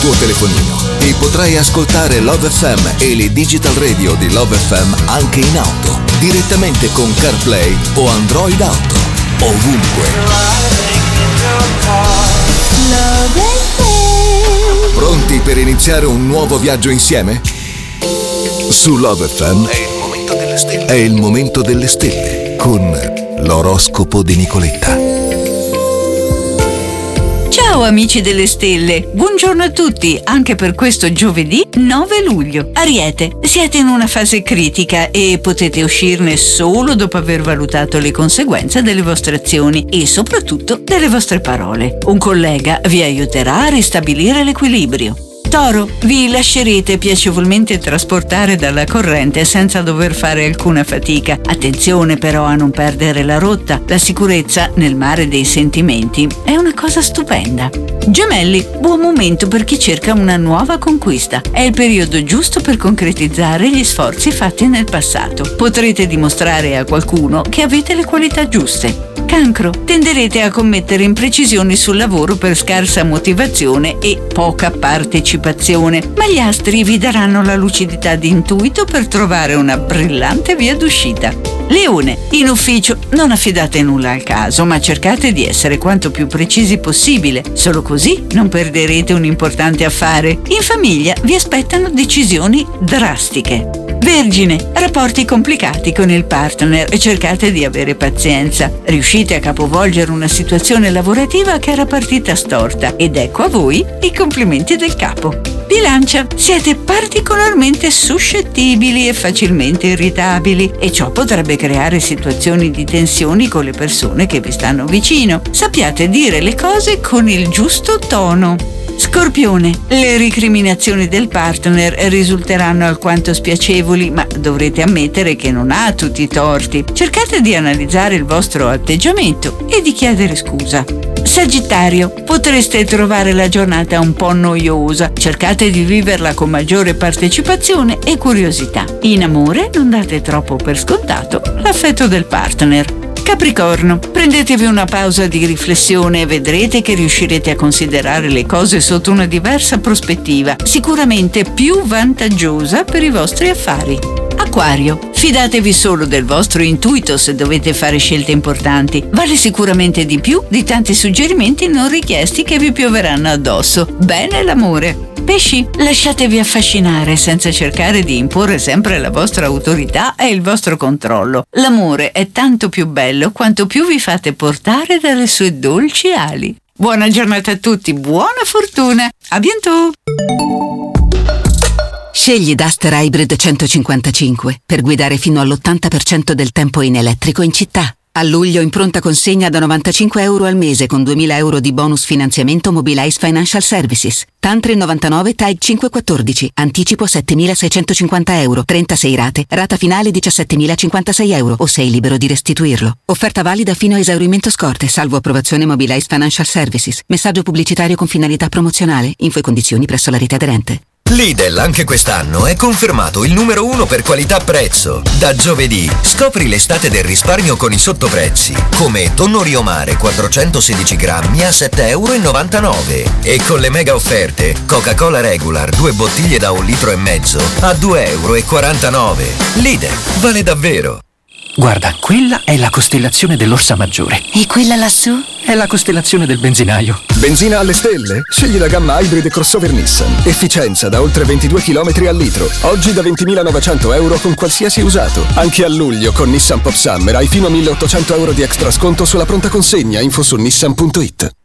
tuo telefonino e potrai ascoltare Love FM e le digital radio di Love FM anche in auto, direttamente con CarPlay o Android Auto, ovunque. Pronti per iniziare un nuovo viaggio insieme? Su Love FM è il momento delle stelle con l'oroscopo di Nicoletta. Ciao amici delle stelle, buongiorno a tutti, anche per questo giovedì 9 luglio. Ariete, siete in una fase critica e potete uscirne solo dopo aver valutato le conseguenze delle vostre azioni e soprattutto delle vostre parole. Un collega vi aiuterà a ristabilire l'equilibrio. Toro, vi lascerete piacevolmente trasportare dalla corrente senza dover fare alcuna fatica. Attenzione però a non perdere la rotta. La sicurezza nel mare dei sentimenti è una cosa stupenda. Gemelli, buon momento per chi cerca una nuova conquista. È il periodo giusto per concretizzare gli sforzi fatti nel passato. Potrete dimostrare a qualcuno che avete le qualità giuste. Cancro, tenderete a commettere imprecisioni sul lavoro per scarsa motivazione e poca partecipazione, ma gli astri vi daranno la lucidità di intuito per trovare una brillante via d'uscita. Leone, in ufficio non affidate nulla al caso, ma cercate di essere quanto più precisi possibile, solo così non perderete un importante affare. In famiglia vi aspettano decisioni drastiche. Vergine, rapporti complicati con il partner, cercate di avere pazienza. Riuscite a capovolgere una situazione lavorativa che era partita storta ed ecco a voi i complimenti del capo. Bilancia, siete particolarmente suscettibili e facilmente irritabili e ciò potrebbe creare situazioni di tensioni con le persone che vi stanno vicino. Sappiate dire le cose con il giusto tono. Scorpione, le recriminazioni del partner risulteranno alquanto spiacevoli, ma dovrete ammettere che non ha tutti i torti. Cercate di analizzare il vostro atteggiamento e di chiedere scusa. Sagittario, potreste trovare la giornata un po' noiosa. Cercate di viverla con maggiore partecipazione e curiosità. In amore non date troppo per scontato l'affetto del partner. Capricorno, prendetevi una pausa di riflessione e vedrete che riuscirete a considerare le cose sotto una diversa prospettiva, sicuramente più vantaggiosa per i vostri affari. Acquario, fidatevi solo del vostro intuito se dovete fare scelte importanti. Vale sicuramente di più di tanti suggerimenti non richiesti che vi pioveranno addosso. Bene l'amore. Pesci, lasciatevi affascinare senza cercare di imporre sempre la vostra autorità e il vostro controllo. L'amore è tanto più bello quanto più vi fate portare dalle sue dolci ali. Buona giornata a tutti, buona fortuna, a bientôt! Scegli Duster Hybrid 155 per guidare fino all'80% del tempo in elettrico in città. A luglio in pronta consegna da €95 al mese con 2.000 euro di bonus finanziamento Mobilize Financial Services. Tantri 99 TAG 514, anticipo 7.650 euro, 36 rate, rata finale 17.056 euro o sei libero di restituirlo. Offerta valida fino a esaurimento scorte, salvo approvazione Mobilize Financial Services. Messaggio pubblicitario con finalità promozionale. Info e condizioni presso la rete aderente. Lidl anche quest'anno è confermato il numero 1 per qualità-prezzo. Da giovedì scopri l'estate del risparmio con i sottoprezzi, come tonno Rio Mare 416 grammi a €7,99 e con le mega offerte Coca-Cola Regular 2 bottiglie da 1,5 litri a €2,49. Lidl, vale davvero! Guarda, quella è la costellazione dell'Orsa Maggiore. E quella lassù? È la costellazione del benzinaio. Benzina alle stelle? Scegli la gamma Hybrid e crossover Nissan. Efficienza da oltre 22 km al litro. Oggi da 20.900 euro con qualsiasi usato. Anche a luglio con Nissan Pop Summer hai fino a 1.800 euro di extra sconto sulla pronta consegna. Info su nissan.it.